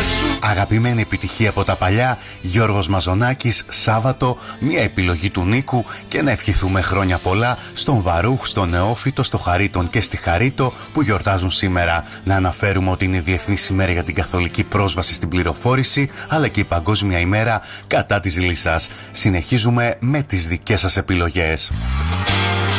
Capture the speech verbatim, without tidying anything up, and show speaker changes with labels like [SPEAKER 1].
[SPEAKER 1] σου.
[SPEAKER 2] Αγαπημένη επιτυχία από τα παλιά, Γιώργος Μαζονάκης, Σάββατο, μια επιλογή του Νίκου, και να ευχηθούμε χρόνια πολλά στον Βαρούχ, στον Νεόφυτο, στο Χαρίτον και στη Χαρίτο που γιορτάζουν σήμερα. Να αναφέρουμε ότι είναι η Διεθνής ημέρα για την καθολική πρόσβαση στην πληροφόρηση, αλλά και η Παγκόσμια ημέρα κατά της λύσας. Συνεχίζουμε με τις δικές σας επιλογές.